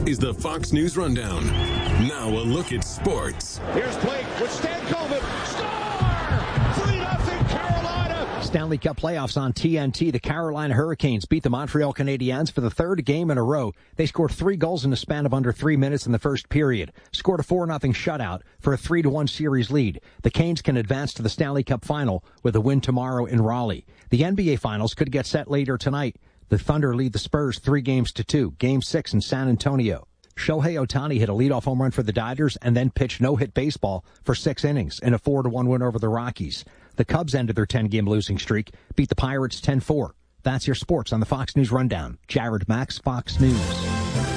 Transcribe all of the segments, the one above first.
is the Fox News Rundown. Now a look at sports. Here's Blake with Stankovic. Score! 3-0 Carolina. Stanley Cup playoffs on TNT. The Carolina Hurricanes beat the Montreal Canadiens for the third game in a row. They scored 3 goals in the span of under 3 minutes in the first period. Scored a 4-0 shutout for a 3-1 series lead. The Canes can advance to the Stanley Cup final with a win tomorrow in Raleigh. The NBA Finals could get set later tonight. The Thunder lead the Spurs 3-2. Game 6 in San Antonio. Shohei Ohtani hit a leadoff home run for the Dodgers and then pitched no-hit baseball for 6 innings in a 4-1 win over the Rockies. The Cubs ended their 10-game losing streak, beat the Pirates 10-4. That's your sports on the Fox News Rundown. Jared Max, Fox News.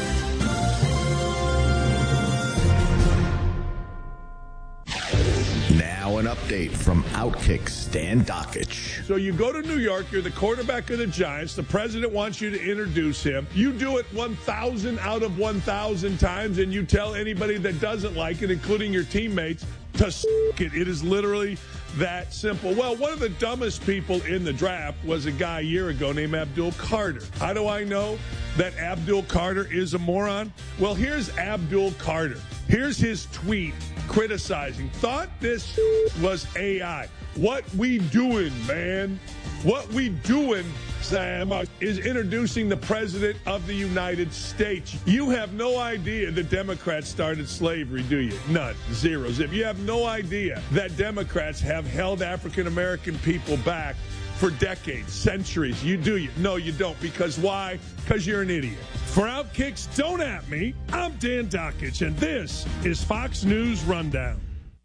Now an update from Outkick Stan Dakich. So you go to New York, you're the quarterback of the Giants, the president wants you to introduce him. You do it 1,000 out of 1,000 times, and you tell anybody that doesn't like it, including your teammates, to it. It is literally that simple. Well, one of the dumbest people in the draft was a guy a year ago named Abdul Carter. How do I know that Abdul Carter is a moron? Well, here's Abdul Carter. Here's his tweet criticizing. Thought this was AI. What we doing, man? What we doing, Sam, is introducing the President of the United States. You have no idea the Democrats started slavery, do you? None. Zero. Zip. You have no idea that Democrats have held African-American people back for decades, centuries. You do. No, you don't. Because why? Because you're an idiot. For Outkick's Don't At Me, I'm Dan Dakich, and this is Fox News Rundown.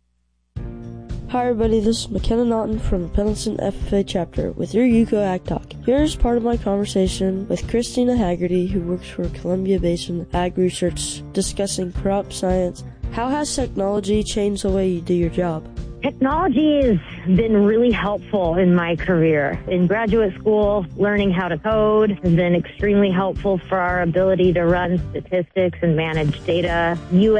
Hi everybody, this is McKenna Naughton from the Pendleton FFA chapter with your UCO Ag Talk. Here's part of my conversation with Christina Haggerty, who works for Columbia Basin Ag Research, discussing crop science. How has technology changed the way you do your job? Technology has been really helpful in my career. In graduate school, learning how to code has been extremely helpful for our ability to run statistics and manage data.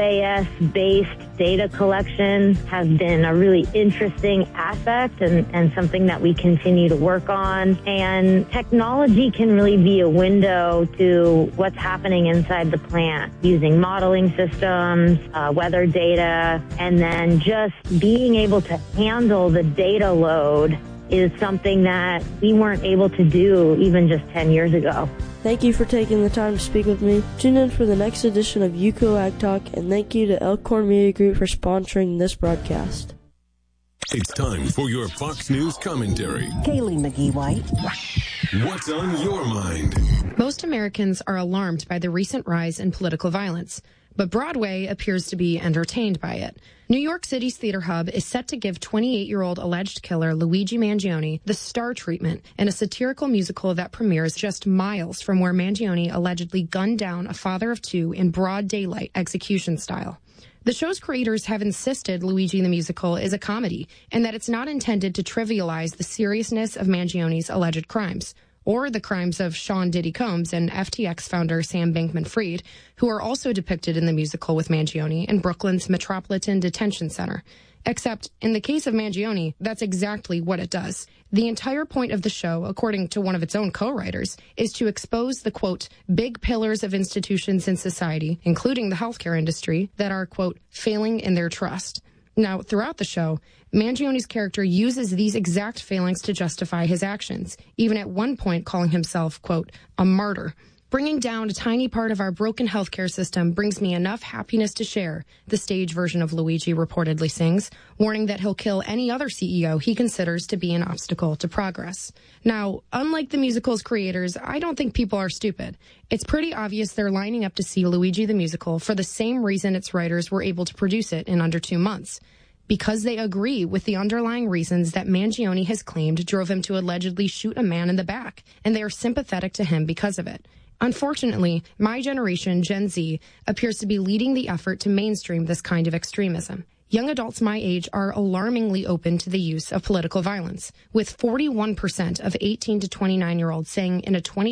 UAS-based data collection has been a really interesting aspect and something that we continue to work on. And technology can really be a window to what's happening inside the plant, using modeling systems, weather data, and then just being able to handle the data load is something that we weren't able to do even just 10 years ago. Thank you for taking the time to speak with me. Tune in for the next edition of UCO Ag Talk, and thank you to Elkhorn Media Group for sponsoring this broadcast. It's time for your Fox News commentary. Kaylee McGee-White. What's on your mind? Most Americans are alarmed by the recent rise in political violence, but Broadway appears to be entertained by it. New York City's Theater Hub is set to give 28-year-old alleged killer Luigi Mangione the star treatment in a satirical musical that premieres just miles from where Mangione allegedly gunned down a father of 2 in broad daylight execution style. The show's creators have insisted Luigi the Musical is a comedy and that it's not intended to trivialize the seriousness of Mangione's alleged crimes, or the crimes of Sean Diddy Combs and FTX founder Sam Bankman-Fried, who are also depicted in the musical with Mangione in Brooklyn's Metropolitan Detention Center. Except, in the case of Mangione, that's exactly what it does. The entire point of the show, according to one of its own co-writers, is to expose the, quote, big pillars of institutions in society, including the healthcare industry, that are, quote, failing in their trust. Now, throughout the show, Mangione's character uses these exact failings to justify his actions, even at one point calling himself, quote, a martyr. Bringing down a tiny part of our broken healthcare system brings me enough happiness to share, the stage version of Luigi reportedly sings, warning that he'll kill any other CEO he considers to be an obstacle to progress. Now, unlike the musical's creators, I don't think people are stupid. It's pretty obvious they're lining up to see Luigi the Musical for the same reason its writers were able to produce it in under 2 months. Because they agree with the underlying reasons that Mangione has claimed drove him to allegedly shoot a man in the back, and they are sympathetic to him because of it. Unfortunately, my generation, Gen Z, appears to be leading the effort to mainstream this kind of extremism. Young adults my age are alarmingly open to the use of political violence, with 41% of 18 to 29-year-olds saying in a